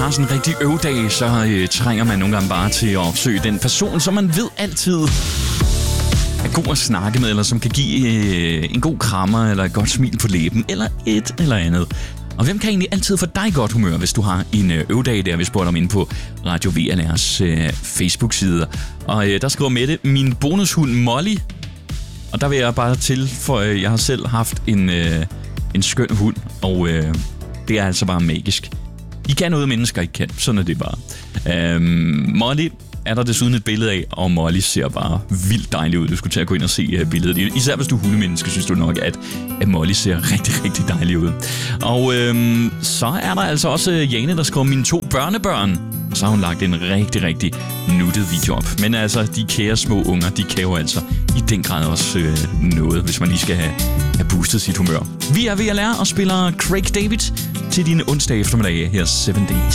har sådan en rigtig øvdag, så trænger man nogle gange bare til at opsøge den person, som man ved altid er god at snakke med, eller som kan give en god krammer, eller et godt smil på læben, eller et eller andet. Og hvem kan egentlig altid få dig godt humør, hvis du har en øvdag der, vi spurgte om inde på Radio VLR's Facebook-side. Og der skriver Mette, min bonushund Molly. Og der vil jeg bare tilføje, at jeg har selv haft en skøn hund, og det er altså bare magisk. I kan noget, mennesker ikke kan. Sådan er det bare. Molly er der desuden et billede af, og Molly ser bare vildt dejlig ud. Du skulle til at gå ind og se billedet. Især hvis du er hundemenneske, synes du nok, at Molly ser rigtig, rigtig dejlig ud. Og så er der altså også Jane, der skriver mine 2 børnebørn. Og så har hun lagt en rigtig, rigtig nuttet video op. Men altså, de kære små unger, de kan jo altså i den grad også noget, hvis man lige skal have boostet sit humør. Vi er ved at lære og spiller Craig David til dine onsdag eftermiddag her 7 Days.